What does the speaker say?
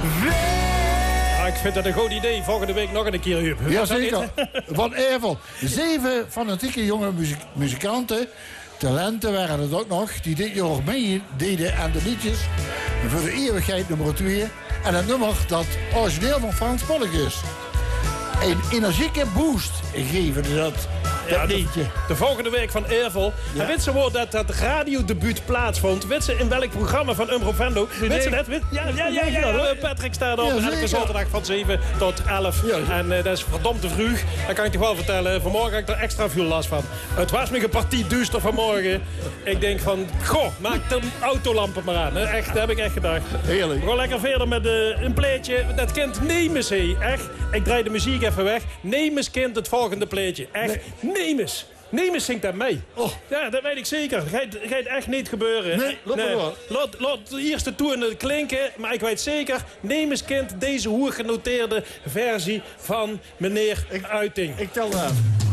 Ik vind dat een goed idee. Volgende week nog een keer, Huub. Jazeker. Van Ervel. 7 fanatieke jonge muzikanten. Talenten waren het ook nog. Die dit jaar meededen aan de liedjes. En voor de eeuwigheid nummer 2. En het nummer dat origineel van Frans Polk is. Een energieke boost geven dat liedje. De volgende week van Ervel. Ja. En weet ze wel dat dat radiodebuut plaatsvond? Weet ze in welk programma van Umroep Venlo? Weet ze dat? Ja. Patrick staat op. Elke zaterdag van 7 tot 11. Ja. En dat is verdomd te vroeg. Dat kan ik toch wel vertellen. Vanmorgen had ik er extra veel last van. Het was me een partij duister vanmorgen. Ik denk van, goh, maak de autolampen maar aan. Echt, dat heb ik echt gedacht. Heerlijk. We gaan lekker verder met een pleetje. Dat kind Nemes, hé. Echt. Ik draai de muziek even weg. Nemes kind het volgende pleetje. Echt. Nemes. Nemes zingt daar mee. Oh. Ja, dat weet ik zeker. Gaat echt niet gebeuren. Nee, laat de eerste toon klinken. Maar ik weet zeker, Nemes kent deze hoergenoteerde versie van meneer Uiting. Ik tel aan.